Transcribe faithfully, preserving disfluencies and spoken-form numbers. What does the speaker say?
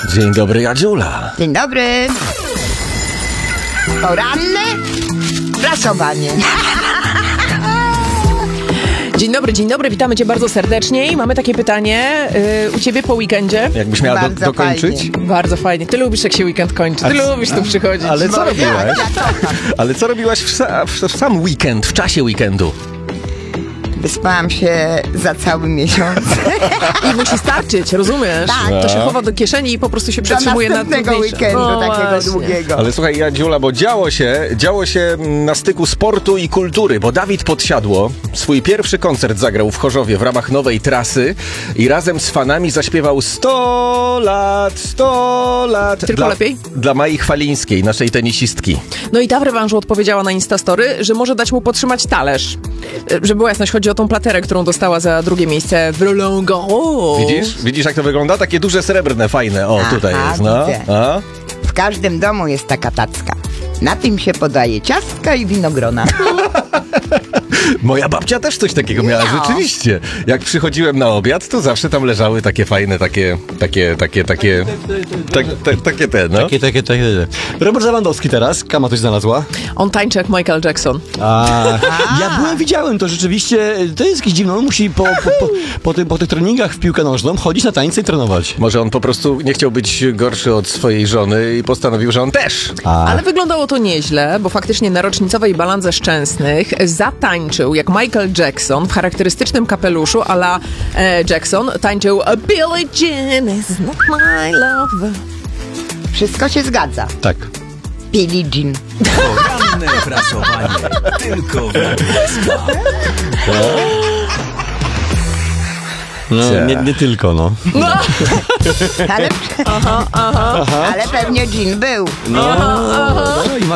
Dzień dobry, Jadziula. Dzień dobry. Poranne prasowanie. Dzień dobry, dzień dobry, witamy Cię bardzo serdecznie i mamy takie pytanie yy, u Ciebie po weekendzie. Jakbyś miała do, Bardzo dokończyć? fajnie. Bardzo fajnie. Ty lubisz, jak się weekend kończy. Ty A- lubisz tu przychodzić. Ale co Bo robiłaś? ja, ja kocham. Ale co robiłaś w, sa, w, w sam weekend, w czasie weekendu? Wyspałam się za cały miesiąc. I musi starczyć, rozumiesz? Tak. To się chowa do kieszeni i po prostu się Do przetrzymuje na następnego trudniejsze. weekendu, No takiego właśnie. długiego. Ale słuchaj, Jadziula, bo działo się, działo się na styku sportu i kultury, bo Dawid Podsiadło swój pierwszy koncert zagrał w Chorzowie w ramach nowej trasy i razem z fanami zaśpiewał sto lat, sto lat. Tylko dla, lepiej? Dla Mai Chwalińskiej, naszej tenisistki. No i ta w rewanżu odpowiedziała na Instastory, że może dać mu podtrzymać talerz. Yy, Żeby była jasność, chodzi o tą platerę, którą dostała za drugie miejsce w Roland Garros. Widzisz? Widzisz, jak to wygląda? Takie duże, srebrne, fajne. O, Aha, tutaj jest, no. widzę. A? W każdym domu jest taka tacka. Na tym się podaje ciastka i winogrona. Moja babcia też coś takiego miała, No. rzeczywiście. Jak przychodziłem na obiad, to zawsze tam leżały takie fajne, takie, takie, takie, takie, tak, tak, takie te, no. Takie, takie, takie. Robert Lewandowski teraz. Kama coś znalazła. On tańczy jak Michael Jackson. A, ja byłem, widziałem to rzeczywiście. To jest jakieś dziwne. On musi po, po, po, po, ty, po tych treningach w piłkę nożną chodzić na tańce i trenować. Może on po prostu nie chciał być gorszy od swojej żony i postanowił, że on też. A, Ale wyglądało to nieźle, bo faktycznie na rocznicowej Balandze Szczęsnych zatańczył jak Michael Jackson w charakterystycznym kapeluszu a la e, Jackson. Tańczył Billie Jean is not my love. Wszystko się zgadza. tak. Billie Jean. Poranne prasowanie tylko w No, nie, nie tylko, no. Ale, ale pewnie Jean był. No, no i ma